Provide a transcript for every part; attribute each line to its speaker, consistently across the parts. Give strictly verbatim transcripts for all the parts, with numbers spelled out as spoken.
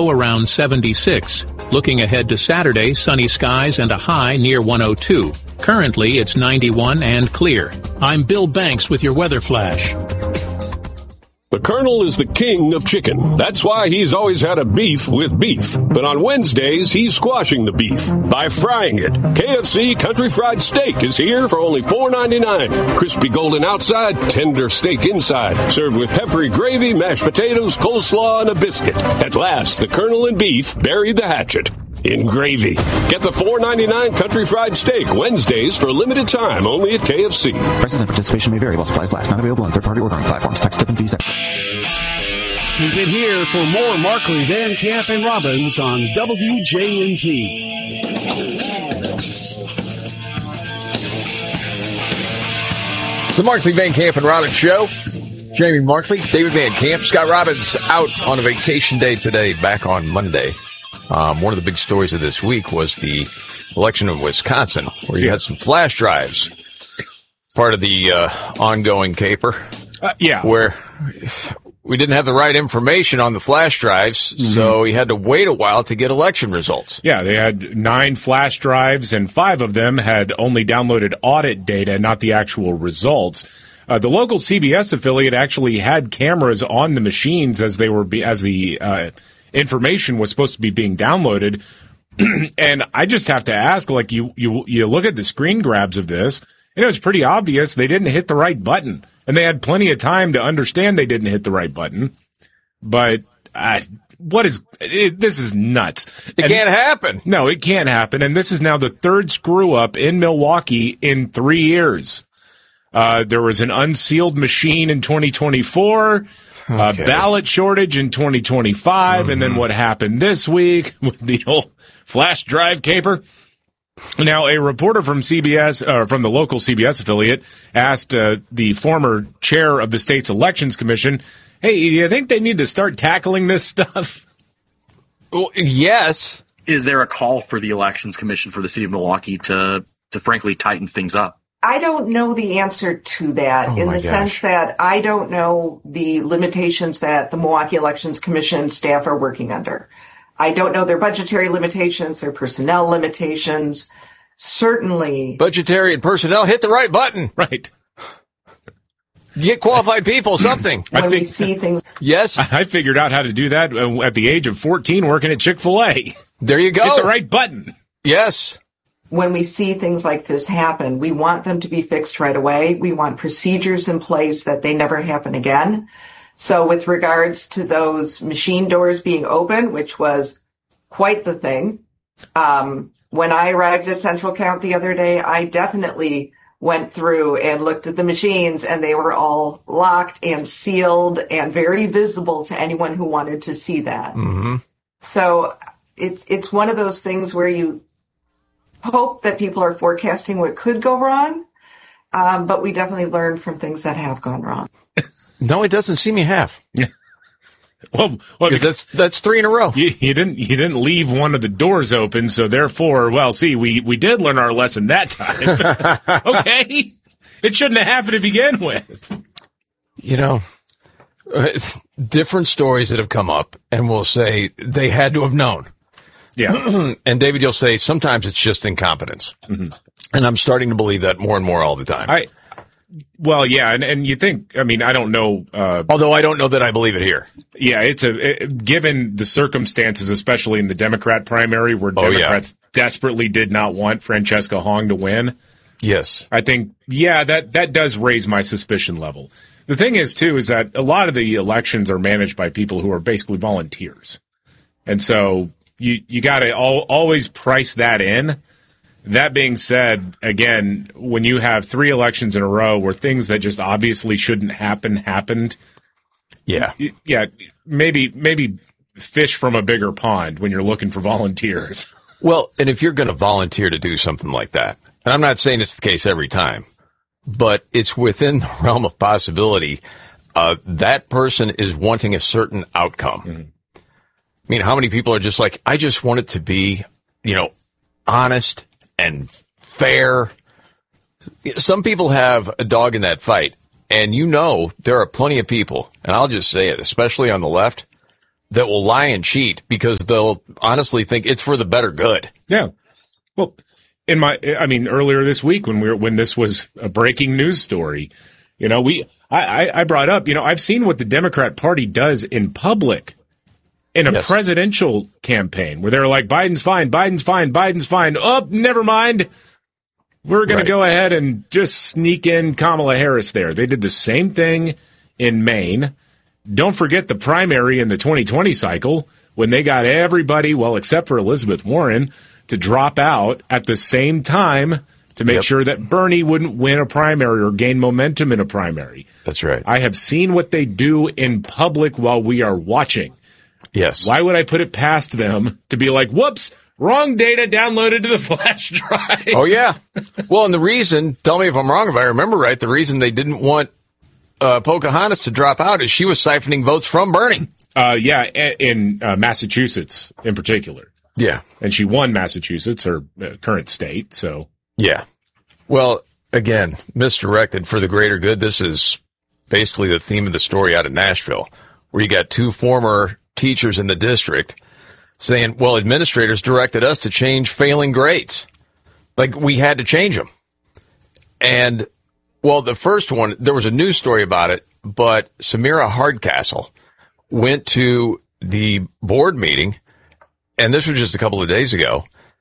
Speaker 1: low around seventy-six. Looking ahead to Saturday, sunny skies and a high near one oh two. Currently, it's ninety-one and clear. I'm Bill Banks with your weather flash.
Speaker 2: The Colonel is the king of chicken. That's why he's always had a beef with beef. But on Wednesdays, he's squashing the beef by frying it. K F C Country Fried Steak is here for only four ninety-nine. Crispy golden outside, tender steak inside. Served with peppery gravy, mashed potatoes, coleslaw, and a biscuit. At last, the Colonel and beef buried the hatchet in gravy. Get the four ninety-nine Country Fried Steak Wednesdays for a limited time only at K F C.
Speaker 3: Prices and participation may vary while supplies last. Not available on third-party ordering platforms. Tax, tip, and fees extra.
Speaker 4: Keep it here for more Markley, Van Camp, and Robbins on W J N T.
Speaker 5: The Markley, Van Camp, and Robbins Show. Jamie Markley, David Van Camp, Scott Robbins out on a vacation day today, back on Monday. Um, one of the big stories of this week was the election of Wisconsin, where you had some flash drives, part of the uh, ongoing caper.
Speaker 6: Uh, yeah.
Speaker 5: Where we didn't have the right information on the flash drives, mm-hmm. so you had to wait a while to get election results.
Speaker 6: Yeah, they had nine flash drives, and five of them had only downloaded audit data, not the actual results. Uh, the local C B S affiliate actually had cameras on the machines as they were be- as the uh, information was supposed to be being downloaded. And I just have to ask, like, you, you, you look at the screen grabs of this, you know, it's pretty obvious they didn't hit the right button. And they had plenty of time to understand they didn't hit the right button. But uh, what is it, this is nuts.
Speaker 5: It and, can't happen.
Speaker 6: No, it can't happen. And this is now the third screw-up in Milwaukee in three years. Uh, there was an unsealed machine in twenty twenty-four, okay. A ballot shortage in twenty twenty-five, mm-hmm. and then what happened this week with the old flash drive caper. Now, a reporter from C B S, uh, from the local C B S affiliate, asked uh, the former chair of the state's elections commission, hey, do you think they need to start tackling this stuff?
Speaker 5: Well, yes.
Speaker 7: Is there a call for the elections commission for the city of Milwaukee to, to frankly tighten things up?
Speaker 8: I don't know the answer to that
Speaker 5: oh
Speaker 8: in the
Speaker 5: gosh.
Speaker 8: sense that I don't know the limitations that the Milwaukee Elections Commission staff are working under. I don't know their budgetary limitations, their personnel limitations. Certainly.
Speaker 5: Budgetary and personnel, hit the right button.
Speaker 6: Right.
Speaker 5: Get qualified people, something.
Speaker 8: When
Speaker 6: I
Speaker 8: we
Speaker 6: think,
Speaker 8: see things.
Speaker 5: Yes.
Speaker 6: I figured out how to do that at the age of fourteen working at Chick-fil-A.
Speaker 5: There you go.
Speaker 6: Hit the right button.
Speaker 5: Yes.
Speaker 8: When we see things like this happen, we want them to be fixed right away. We want procedures in place that they never happen again. So with regards to those machine doors being open, which was quite the thing, um, when I arrived at Central Count the other day, I definitely went through and looked at the machines, and they were all locked and sealed and very visible to anyone who wanted to see that.
Speaker 5: Mm-hmm.
Speaker 8: So it's it's one of those things where you hope that people are forecasting what could go wrong, um, but we definitely learn from things that have gone wrong.
Speaker 5: No, it doesn't seem you have.
Speaker 6: Yeah. Well, well
Speaker 5: that's that's three in a row.
Speaker 6: You, you didn't you didn't leave one of the doors open, so therefore, well, see, we, we did learn our lesson that time. Okay, it shouldn't have happened to begin with.
Speaker 5: You know, different stories that have come up, and we'll say they had to have known.
Speaker 6: Yeah,
Speaker 5: and David, you'll say sometimes it's just incompetence, mm-hmm. and I'm starting to believe that more and more all the time.
Speaker 6: I. Well, yeah, and, and you think, I mean, I don't know. Uh,
Speaker 5: Although I don't know that I believe it here.
Speaker 6: Yeah, it's a, it, given the circumstances, especially in the Democrat primary where
Speaker 5: oh,
Speaker 6: Democrats
Speaker 5: yeah.
Speaker 6: desperately did not want Francesca Hong to win.
Speaker 5: Yes.
Speaker 6: I think, yeah, that, that does raise my suspicion level. The thing is, too, is that a lot of the elections are managed by people who are basically volunteers. And so you, you got to al- always price that in. That being said, again, when you have three elections in a row where things that just obviously shouldn't happen happened,
Speaker 5: yeah,
Speaker 6: yeah, maybe maybe fish from a bigger pond when you're looking for volunteers.
Speaker 5: Well, and if you're going to volunteer to do something like that, and I'm not saying it's the case every time, but it's within the realm of possibility, uh, that person is wanting a certain outcome. Mm-hmm. I mean, how many people are just like, I just want it to be, you know, honest and fair. Some people have a dog in that fight, and you know there are plenty of people, and I'll just say it, especially on the left, that will lie and cheat because they'll honestly think it's for the better good.
Speaker 6: Yeah. Well, in my, I mean, earlier this week when we were, when this was a breaking news story, you know, we, I, I brought up, you know, I've seen what the Democrat Party does in public in a yes. presidential campaign where they're like, Biden's fine, Biden's fine, Biden's fine. Oh, never mind. We're going right. to go ahead and just sneak in Kamala Harris there. They did the same thing in Maine. Don't forget the primary in the twenty twenty cycle when they got everybody, well, except for Elizabeth Warren, to drop out at the same time to make yep. sure that Bernie wouldn't win a primary or gain momentum in a primary.
Speaker 5: That's right.
Speaker 6: I have seen what they do in public while we are watching.
Speaker 5: Yes.
Speaker 6: Why would I put it past them to be like, whoops, wrong data downloaded to the flash drive?
Speaker 5: Oh, yeah. Well, and the reason, tell me if I'm wrong, if I remember right, the reason they didn't want uh, Pocahontas to drop out is she was siphoning votes from Bernie.
Speaker 6: Uh, yeah, in uh, Massachusetts in particular.
Speaker 5: Yeah.
Speaker 6: And she won Massachusetts, her uh, current state, so.
Speaker 5: Yeah. Well, again, misdirected for the greater good. This is basically the theme of the story out of Nashville, where you got two former teachers in the district saying, well, administrators directed us to change failing grades. Like, we had to change them. And, well, the first one, there was a news story about it, but Samira Hardcastle went to the board meeting, and this was just a couple of days ago,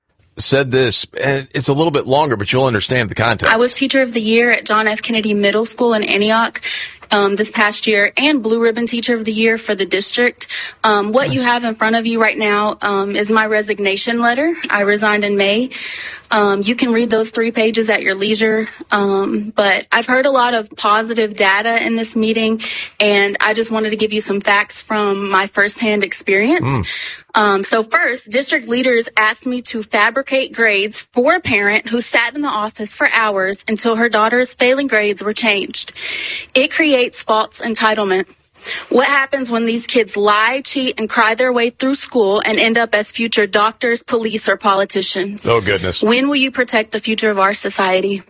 Speaker 5: said this, and it's a little bit longer, but you'll understand the context.
Speaker 9: I was Teacher of the Year at John F. Kennedy Middle School in Antioch um, this past year, and Blue Ribbon Teacher of the Year for the district. Um, what you have in front of you right now um, is my resignation letter. I resigned in May. Um, you can read those three pages at your leisure, um, but I've heard a lot of positive data in this meeting, and I just wanted to give you some facts from my firsthand experience. Mm. Um, so first, district leaders asked me to fabricate grades for a parent who sat in the office for hours until her daughter's failing grades were changed. It creates false entitlement. What happens when these kids lie, cheat, and cry their way through school and end up as future doctors, police, or politicians?
Speaker 5: Oh, goodness.
Speaker 9: When will you protect the future of our society?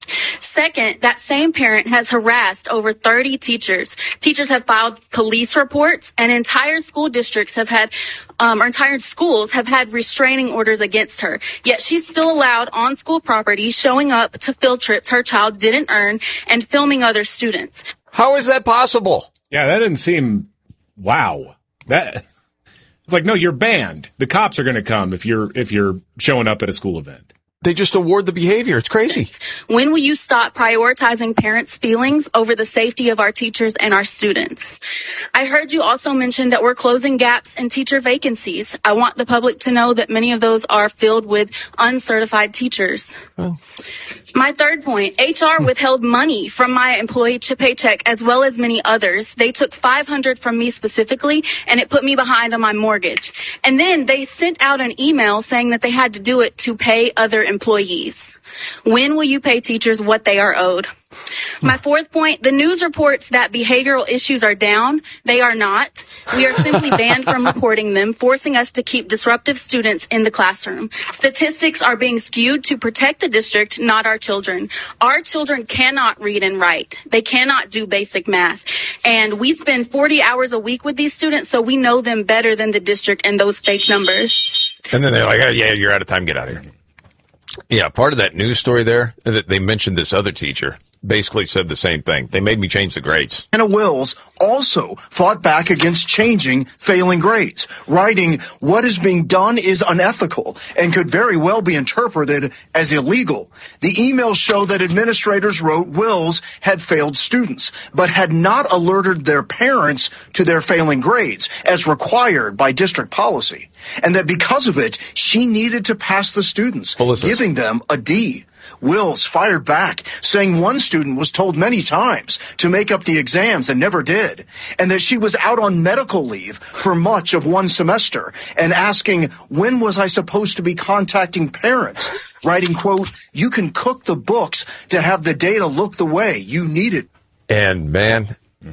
Speaker 9: Second, that same parent has harassed over thirty teachers. Teachers have filed police reports, and entire school districts have had, um, or entire schools have had restraining orders against her. Yet she's still allowed on school property, showing up to field trips her child didn't earn, and filming other students.
Speaker 5: How is that possible?
Speaker 6: Yeah, that didn't seem, wow. That it's like, no, you're banned. The cops are going to come if you're if you're showing up at a school event.
Speaker 5: They just award the behavior. It's crazy.
Speaker 9: When will you stop prioritizing parents' feelings over the safety of our teachers and our students? I heard you also mention that we're closing gaps in teacher vacancies. I want the public to know that many of those are filled with uncertified teachers. Well. My third point, H R withheld money from my employee paycheck as well as many others. They took five hundred dollars from me specifically, and it put me behind on my mortgage. And then they sent out an email saying that they had to do it to pay other employees. When will you pay teachers what they are owed? My fourth point, the news reports that behavioral issues are down. They are not. We are simply banned from reporting them, forcing us to keep disruptive students in the classroom. Statistics are being skewed to protect the district, not our children. Our children cannot read and write. They cannot do basic math. And we spend forty hours a week with these students, so we know them better than the district and those fake numbers.
Speaker 5: And then they're like, oh, yeah, you're out of time. Get out of here. Yeah, part of that news story there, that they mentioned this other teacher, basically said the same thing. They made me change the grades.
Speaker 10: Anna Wills also fought back against changing failing grades, writing, what is being done is unethical and could very well be interpreted as illegal. The emails show that administrators wrote Wills had failed students, but had not alerted their parents to their failing grades as required by district policy, and that because of it, she needed to pass the students, giving them a D. Wills fired back, saying one student was told many times to make up the exams and never did, and that she was out on medical leave for much of one semester, and asking, when was I supposed to be contacting parents? Writing, quote, you can cook the books to have the data look the way you need it.
Speaker 5: And, man,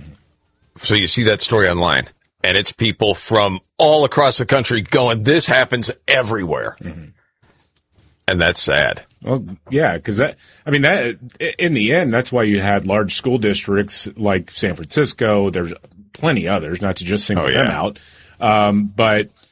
Speaker 5: so you see that story online, and it's people from all across the country going, this happens everywhere. Mm-hmm. And that's sad.
Speaker 6: Well, yeah, because that, I mean, that in the end, that's why you had large school districts like San Francisco. There's plenty others, not to just single
Speaker 5: oh, yeah.
Speaker 6: them out, Um, but